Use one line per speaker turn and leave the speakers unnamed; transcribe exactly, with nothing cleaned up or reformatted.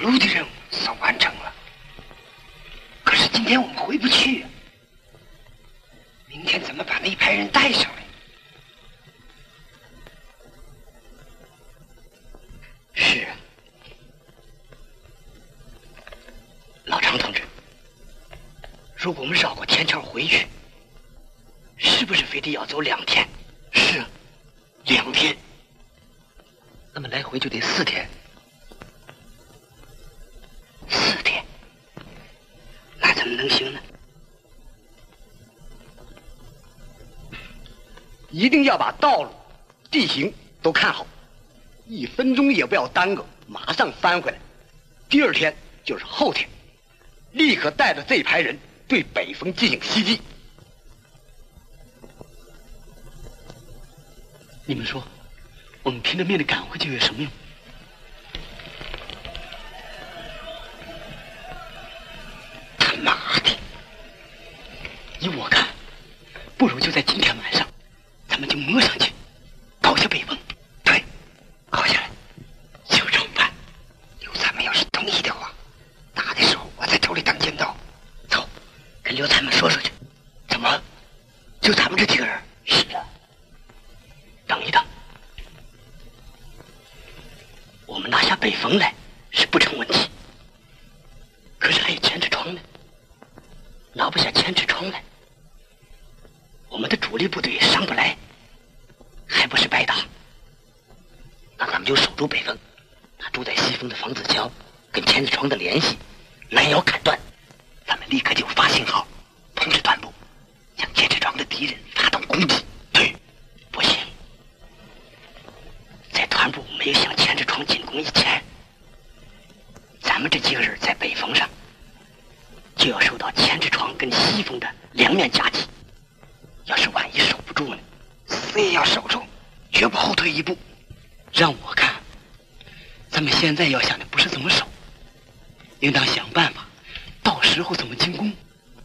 路的任务算完成了，可是今天我们回不去啊。明天怎么把那一排人带上来？是啊，老常同志，如果我们绕过天桥回去，是不是非得要走两天？是啊，两天。那么来回就得四天。四天，那怎么能行呢？
一定要把道路、地形都看好，一分钟也不要耽搁，马上翻回来。第二天就是后天，立刻带着这排人对北峰进行袭击。
你们说，我们拼了命的赶回去有什么用？
他妈的！
依我看，不如就在今天晚上，咱们就摸上去，搞下北峰。
对，搞下来，就这么办。刘参们要是同意的话，打的时候我在头里当尖刀。走，跟刘参们说说去。怎么？就咱们这几个人？是啊。
等一等，我们拿下北峰来是不成问题，可是还有千尺窗呢。拿不下千尺窗来，我们的主力部队上不来，还不是白打？
那咱们就守住北峰，
他住在西峰的房子桥跟千尺窗的联系拦腰砍断，咱们立刻就发信号通知团部，向千尺窗的敌人发动攻击。
对，
不行，在团部没有向千尺窗进攻以前，咱们这几个人在北峰上就要受到千尺窗跟西峰的两面夹击。要是万一守不住呢，
死也要守住，绝不后退一步。
让我看，咱们现在要想的不是怎么守，应当想办法，到时候怎么进攻。